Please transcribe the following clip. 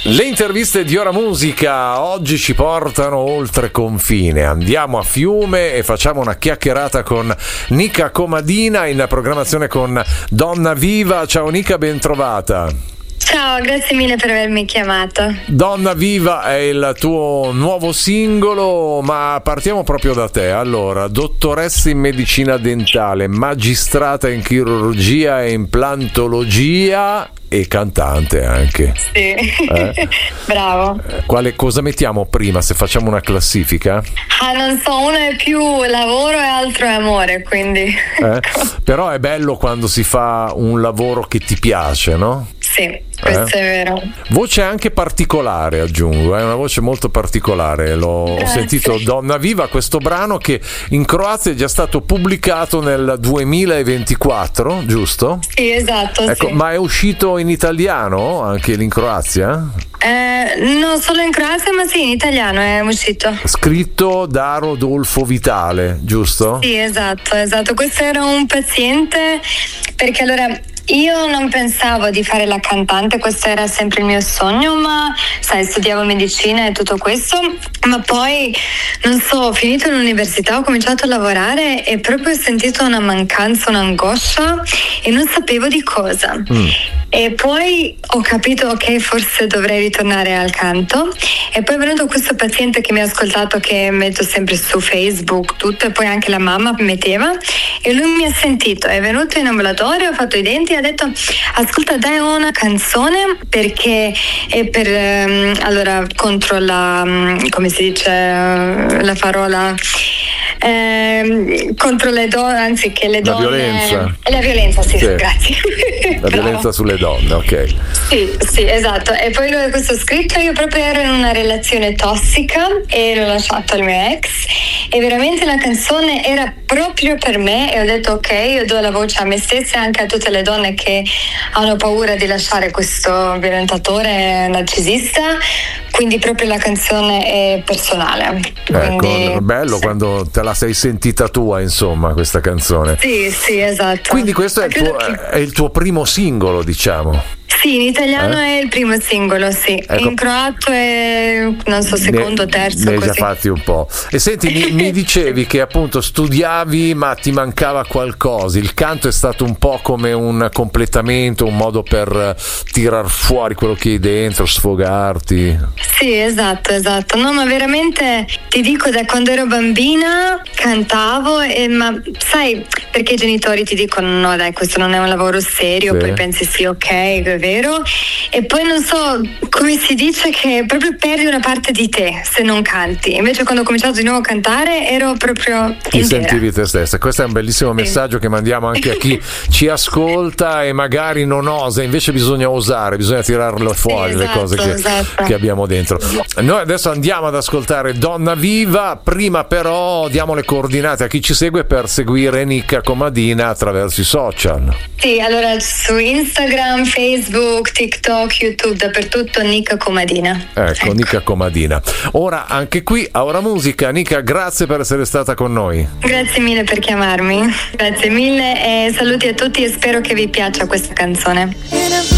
Le interviste di Ora Musica oggi ci portano oltre confine. Andiamo a Fiume e facciamo una chiacchierata con Nica Comadina in programmazione con Donna Viva. Ciao Nica, ben trovata. Ciao, grazie mille per avermi chiamato. Donna Viva è il tuo nuovo singolo, ma partiamo proprio da te. Allora, dottoressa in medicina dentale, magistrata in chirurgia e implantologia e cantante anche. Sì, bravo. Cosa mettiamo prima, se facciamo una classifica? Non so, uno è più lavoro e altro è amore, quindi. Però è bello quando si fa un lavoro che ti piace, no? Sì, questo è vero. Voce anche particolare, aggiungo, è una voce molto particolare. Ho sentito Donna Viva, questo brano che in Croazia è già stato pubblicato nel 2024, giusto? Sì, esatto. Ecco, sì. Ma è uscito in italiano anche lì in Croazia? Non solo in Croazia, ma sì, in italiano è uscito. Scritto da Rodolfo Vitale, giusto? Sì, esatto. Questo era un paziente, perché allora io non pensavo di fare la cantante, questo era sempre il mio sogno, ma sai, studiavo medicina e tutto questo, ma poi, non so, ho finito l'università, ho cominciato a lavorare e proprio ho sentito una mancanza, un'angoscia e non sapevo di cosa. E poi ho capito, ok, forse dovrei ritornare al canto, e poi è venuto questo paziente che mi ha ascoltato, che metto sempre su Facebook tutto, e poi anche la mamma metteva, e lui mi ha sentito, è venuto in ambulatorio, ha fatto i denti, ha detto: ascolta, dai una canzone, perché è per allora contro la, come si dice, la parola contro le donne, anzi che le donne, la violenza, sì. Grazie. La violenza sulle donne, ok. Sì, esatto. E poi lui questo scritto, io proprio ero in una relazione tossica e l'ho lasciato al mio ex, e veramente la canzone era proprio per me, e ho detto ok, io do la voce a me stessa e anche a tutte le donne che hanno paura di lasciare questo violentatore narcisista, quindi proprio la canzone è personale. Quindi, ecco, bello, sì. Quando te la sei sentita tua, insomma, questa canzone. Sì, esatto. Quindi questo è il tuo primo singolo, diciamo. Sì, in italiano è il primo singolo, sì. Ecco. In croato è, non so, secondo, terzo. Ne hai così. già fatti un po'. E senti, mi dicevi che appunto studiavi, ma ti mancava qualcosa. Il canto è stato un po' come un completamento, un modo per tirar fuori quello che hai dentro, sfogarti. Sì, esatto. No, ma veramente ti dico, da quando ero bambina cantavo, ma sai, perché i genitori ti dicono no dai, questo non è un lavoro serio, sì. Poi pensi sì, ok, è vero, e poi non so come si dice, che proprio perdi una parte di te se non canti. Invece quando ho cominciato di nuovo a cantare ero proprio ti sentivi te stessa. Questo è un bellissimo messaggio che mandiamo anche a chi ci ascolta e magari non osa, invece bisogna osare, bisogna tirarlo fuori, le cose che abbiamo dentro. Noi adesso andiamo ad ascoltare Donna Viva, prima però diamo le coordinate a chi ci segue per seguire Nica Comadina attraverso i social. Sì, allora su Instagram, Facebook, TikTok, YouTube, dappertutto Nica Comadina. Ecco, Nica Comadina. Ora anche qui a Ora Musica. Nica, grazie per essere stata con noi. Grazie mille per chiamarmi. Grazie mille e saluti a tutti, e spero che vi piaccia questa canzone.